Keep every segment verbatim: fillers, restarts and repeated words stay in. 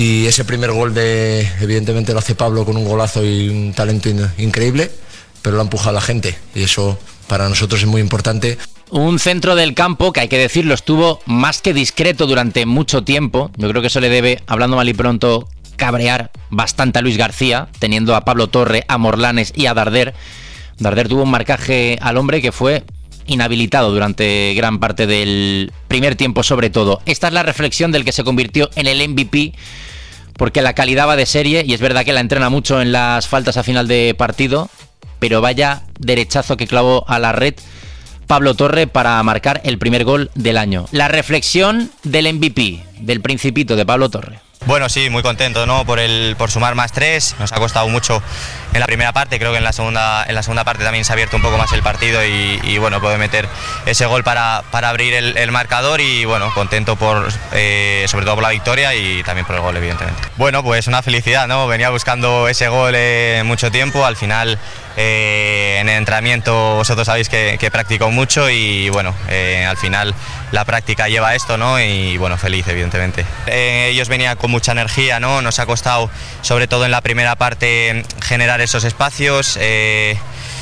Y ese primer gol de, evidentemente lo hace Pablo con un golazo y un talento in- increíble, pero lo ha empujado la gente y eso para nosotros es muy importante. Un centro del campo que, hay que decirlo, estuvo más que discreto durante mucho tiempo. Yo creo que eso le debe, hablando mal y pronto, cabrear bastante a Luis García, teniendo a Pablo Torre, a Morlanes y a Darder. Darder tuvo un marcaje al hombre que fue inhabilitado durante gran parte del primer tiempo, sobre todo. Esta es la reflexión del que se convirtió en el M V P, porque la calidad va de serie, y es verdad que la entrena mucho en las faltas a final de partido, pero vaya derechazo que clavó a la red Pablo Torre para marcar el primer gol del año. La reflexión del M V P, del Principito, de Pablo Torre. Bueno, sí, muy contento, ¿no? Por el por sumar más tres. Nos ha costado mucho en la primera parte. Creo que en la segunda en la segunda parte también se ha abierto un poco más el partido y, y bueno, puede meter ese gol para, para abrir el, el marcador y bueno, contento por eh, sobre todo por la victoria y también por el gol, evidentemente. Bueno, pues una felicidad, ¿no? Venía buscando ese gol eh, mucho tiempo. Al final eh, en el entrenamiento vosotros sabéis que, que practico mucho y bueno, eh, al final la práctica lleva a esto, ¿no? Y bueno, feliz, evidentemente. Eh, ellos venían con mucha energía, ¿no? Nos ha costado, sobre todo en la primera parte, generar esos espacios. Eh,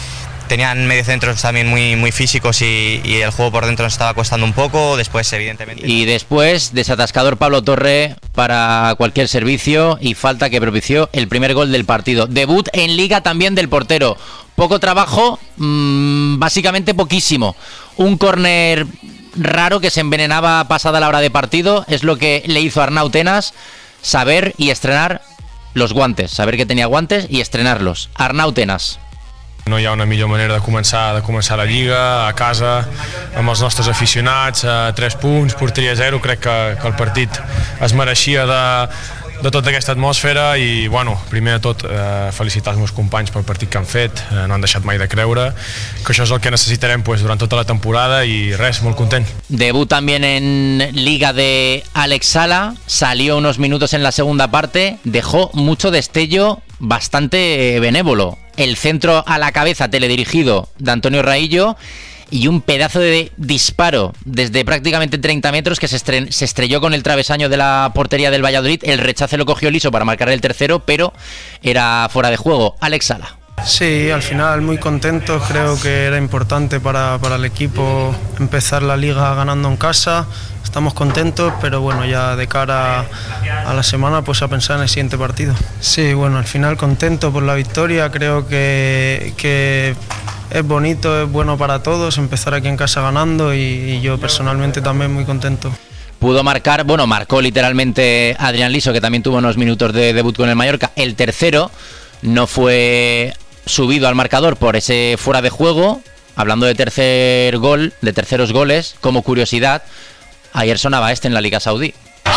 tenían mediocentros también muy, muy físicos y, y el juego por dentro nos estaba costando un poco. Después, evidentemente. Y después, desatascador Pablo Torre para cualquier servicio y falta que propició el primer gol del partido. Debut en Liga también del portero. Poco trabajo, mmm, básicamente poquísimo. Un córner raro que se envenenaba pasada la hora de partido, es lo que le hizo a Arnau Tenas saber y estrenar los guantes, saber que tenía guantes y estrenarlos. Arnau Tenas. No hi ha una millor manera de començar de començar la Lliga, a casa, amb els nostres aficionats, a tres punts, porteria zero. Crec que, que el partit es mereixia de, de tota aquesta atmosfera i, bueno, primer de tot, eh, felicitar els meus companys pel partit que han fet, eh, no han deixat mai de creure, que això és el que necessitarem pues, durant tota la temporada i res, molt content. Debut también en Liga de Alex Sala, salió unos minutos en la segunda parte, dejó mucho destello bastante benévolo. El centro a la cabeza teledirigido de Antonio Raillo y un pedazo de disparo desde prácticamente treinta metros que se, estre- se estrelló con el travesaño de la portería del Valladolid. El rechace lo cogió liso para marcar el tercero, pero era fuera de juego. Alex Sala. Sí, al final muy contento, creo que era importante para, para el equipo empezar la liga ganando en casa. Estamos contentos, pero bueno, ya de cara a la semana pues a pensar en el siguiente partido. Sí, bueno, al final contento por la victoria, creo que, que es bonito, es bueno para todos empezar aquí en casa ganando y, y yo personalmente también muy contento. Pudo marcar, bueno, marcó literalmente Adrián Liso, que también tuvo unos minutos de debut con el Mallorca. El tercero no fue subido al marcador por ese fuera de juego. Hablando de tercer gol, de terceros goles, como curiosidad, ayer sonaba este en la Liga Saudí.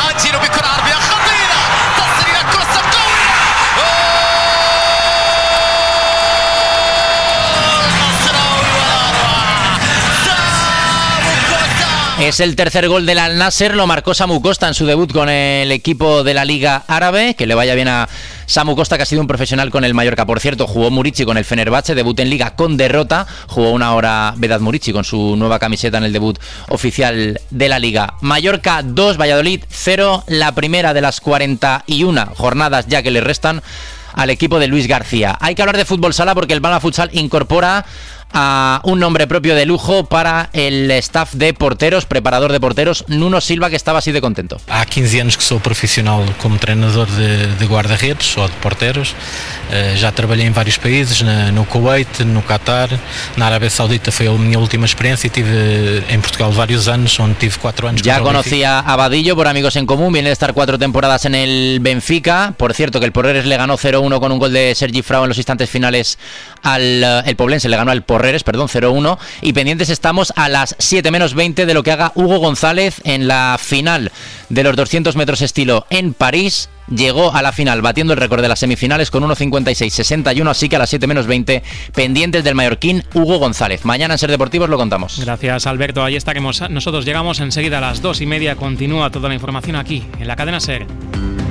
Es el tercer gol del Al Nasser, lo marcó Samu Costa en su debut con el equipo de la Liga Árabe. Que le vaya bien a Samu Costa, que ha sido un profesional con el Mallorca. Por cierto, jugó Murici con el Fenerbahce, debut en Liga con derrota. Jugó una hora Vedat Murici con su nueva camiseta en el debut oficial de la Liga. Mallorca dos, Valladolid cero, la primera de las cuarenta y una jornadas ya que le restan al equipo de Luis García. Hay que hablar de fútbol sala porque el Málaga Futsal incorpora a un nombre propio de lujo para el staff de porteros, preparador de porteros, Nuno Silva, que estava así de contento. Há quinze anos que sou profissional como treinador de, de guarda-redes ou de porteros. Uh, já trabalhei em vários países, na, no Kuwait, no Qatar, na Arábia Saudita foi a minha última experiencia y tive en Portugal varios años, donde tive cuatro años. Ya conocía a Vadillo por amigos en común, viene de estar cuatro temporadas en el Benfica. Por cierto, que el Porreres le ganó cero uno con un gol de Sergi Frau en los instantes finales al el Poblense, le ganó al Porreres, perdón, cero uno. Y pendientes estamos a las siete menos veinte de lo que haga Hugo González en la final de los doscientos metros estilo en París. Llegó a la final batiendo el récord de las semifinales con uno cincuenta y seis sesenta y uno, así que a las siete menos veinte pendientes del mallorquín Hugo González. Mañana en Ser Deportivos lo contamos. Gracias, Alberto. Ahí está, que nosotros llegamos enseguida a las dos y media. Continúa toda la información aquí en la cadena Ser.